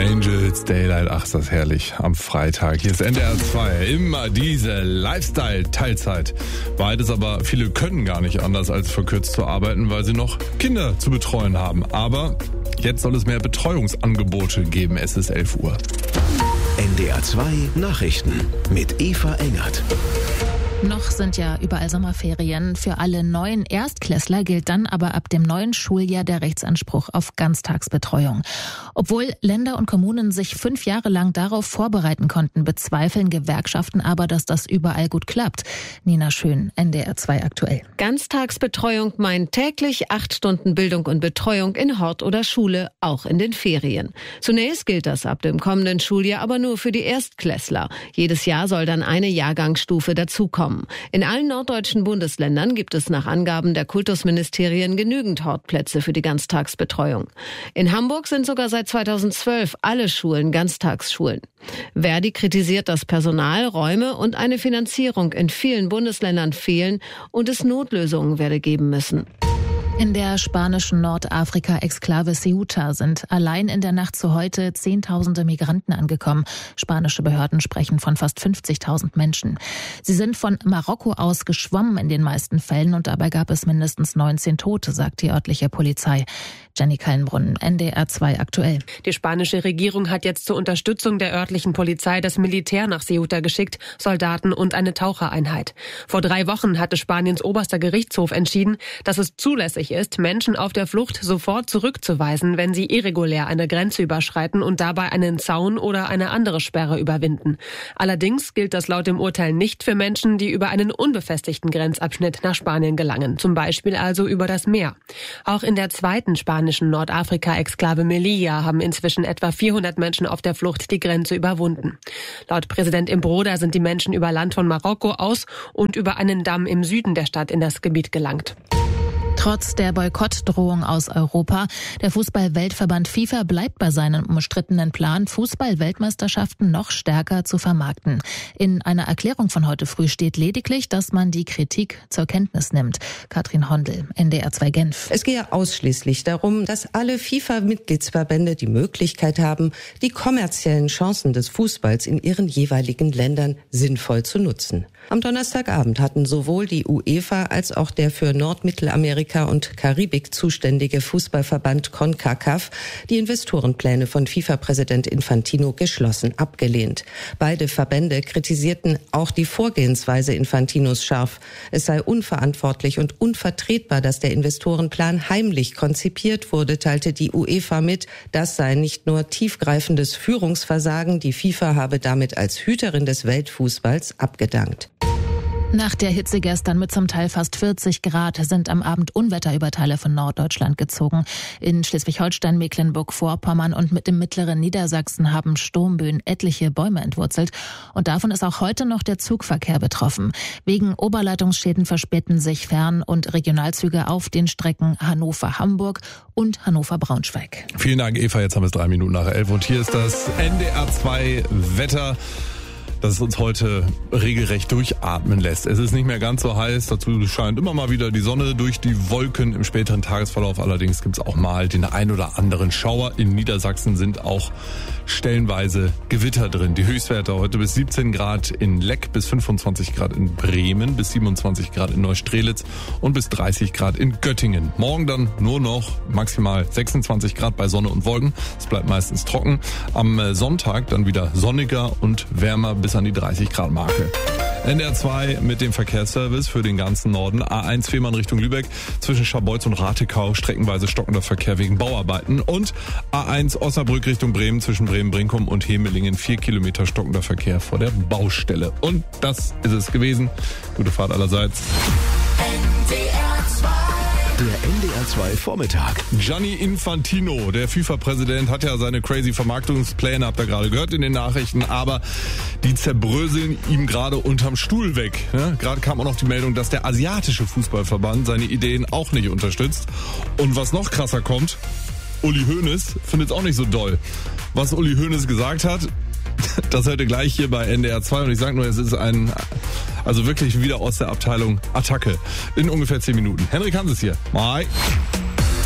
Angels, Daylight, ach, ist das herrlich. Am Freitag. Hier ist NDR 2. Immer diese Lifestyle-Teilzeit. Beides aber, viele können gar nicht anders als verkürzt zu arbeiten, weil sie noch Kinder zu betreuen haben. Aber jetzt soll es mehr Betreuungsangebote geben. Es ist 11 Uhr. NDR 2 Nachrichten mit Eva Engert. Noch sind ja überall Sommerferien. Für alle neuen Erstklässler gilt dann aber ab dem neuen Schuljahr der Rechtsanspruch auf Ganztagsbetreuung. Obwohl Länder und Kommunen sich 5 Jahre lang darauf vorbereiten konnten, bezweifeln Gewerkschaften aber, dass das überall gut klappt. Nina Schön, NDR 2 aktuell. Ganztagsbetreuung meint täglich 8 Stunden Bildung und Betreuung in Hort oder Schule, auch in den Ferien. Zunächst gilt das ab dem kommenden Schuljahr aber nur für die Erstklässler. Jedes Jahr soll dann eine Jahrgangsstufe dazukommen. In allen norddeutschen Bundesländern gibt es nach Angaben der Kultusministerien genügend Hortplätze für die Ganztagsbetreuung. In Hamburg sind sogar seit 2012 alle Schulen Ganztagsschulen. Verdi kritisiert, dass Personal, Räume und eine Finanzierung in vielen Bundesländern fehlen und es Notlösungen werde geben müssen. In der spanischen Nordafrika-Exklave Ceuta sind allein in der Nacht zu heute Zehntausende Migranten angekommen. Spanische Behörden sprechen von fast 50.000 Menschen. Sie sind von Marokko aus geschwommen in den meisten Fällen und dabei gab es mindestens 19 Tote, sagt die örtliche Polizei. Jenny Kallenbrunn, NDR 2 aktuell. Die spanische Regierung hat jetzt zur Unterstützung der örtlichen Polizei das Militär nach Ceuta geschickt, Soldaten und eine Tauchereinheit. Vor 3 Wochen hatte Spaniens oberster Gerichtshof entschieden, dass es zulässig ist, Menschen auf der Flucht sofort zurückzuweisen, wenn sie irregulär eine Grenze überschreiten und dabei einen Zaun oder eine andere Sperre überwinden. Allerdings gilt das laut dem Urteil nicht für Menschen, die über einen unbefestigten Grenzabschnitt nach Spanien gelangen, zum Beispiel also über das Meer. Auch in der zweiten spanischen Nordafrika-Exklave Melilla haben inzwischen etwa 400 Menschen auf der Flucht die Grenze überwunden. Laut Präsident Imbroda sind die Menschen über Land von Marokko aus und über einen Damm im Süden der Stadt in das Gebiet gelangt. Trotz der Boykottdrohung aus Europa, der Fußball-Weltverband FIFA bleibt bei seinem umstrittenen Plan, Fußball-Weltmeisterschaften noch stärker zu vermarkten. In einer Erklärung von heute früh steht lediglich, dass man die Kritik zur Kenntnis nimmt. Katrin Hondel, NDR 2 Genf. Es gehe ausschließlich darum, dass alle FIFA-Mitgliedsverbände die Möglichkeit haben, die kommerziellen Chancen des Fußballs in ihren jeweiligen Ländern sinnvoll zu nutzen. Am Donnerstagabend hatten sowohl die UEFA als auch der für Nordmittelamerika und Karibik zuständige Fußballverband CONCACAF die Investorenpläne von FIFA-Präsident Infantino geschlossen abgelehnt. Beide Verbände kritisierten auch die Vorgehensweise Infantinos scharf. Es sei unverantwortlich und unvertretbar, dass der Investorenplan heimlich konzipiert wurde, teilte die UEFA mit. Das sei nicht nur tiefgreifendes Führungsversagen, die FIFA habe damit als Hüterin des Weltfußballs abgedankt. Nach der Hitze gestern mit zum Teil fast 40 Grad sind am Abend Unwetter über Teile von Norddeutschland gezogen. In Schleswig-Holstein, Mecklenburg-Vorpommern und mit dem mittleren Niedersachsen haben Sturmböen etliche Bäume entwurzelt. Und davon ist auch heute noch der Zugverkehr betroffen. Wegen Oberleitungsschäden verspäten sich Fern- und Regionalzüge auf den Strecken Hannover-Hamburg und Hannover-Braunschweig. Vielen Dank, Eva. Jetzt haben wir es 3 Minuten nach 11 und hier ist das NDR 2 Wetter, dass es uns heute regelrecht durchatmen lässt. Es ist nicht mehr ganz so heiß, dazu scheint immer mal wieder die Sonne durch die Wolken. Im späteren Tagesverlauf allerdings gibt es auch mal den ein oder anderen Schauer. In Niedersachsen sind auch stellenweise Gewitter drin. Die Höchstwerte heute bis 17 Grad in Leck, bis 25 Grad in Bremen, bis 27 Grad in Neustrelitz und bis 30 Grad in Göttingen. Morgen dann nur noch maximal 26 Grad bei Sonne und Wolken. Es bleibt meistens trocken. Am Sonntag dann wieder sonniger und wärmer bis an die 30 Grad Marke. NDR 2 mit dem Verkehrsservice für den ganzen Norden. A1 Fehmarn Richtung Lübeck zwischen Scharbeutz und Ratekau streckenweise stockender Verkehr wegen Bauarbeiten. Und A1 Osnabrück Richtung Bremen zwischen Bremen-Brinkum und Hemelingen 4 Kilometer stockender Verkehr vor der Baustelle. Und das ist es gewesen. Gute Fahrt allerseits. Der NDR 2 Vormittag. Gianni Infantino, der FIFA-Präsident, hat ja seine crazy Vermarktungspläne, habt ihr gerade gehört in den Nachrichten, aber die zerbröseln ihm gerade unterm Stuhl weg. Ja, gerade kam auch noch die Meldung, dass der asiatische Fußballverband seine Ideen auch nicht unterstützt. Und was noch krasser kommt, Uli Hoeneß findet es auch nicht so doll. Was Uli Hoeneß gesagt hat, das hört ihr gleich hier bei NDR 2 und ich sage nur, es ist also wirklich wieder aus der Abteilung Attacke in ungefähr 10 Minuten. Henrik Hanses hier. Bye.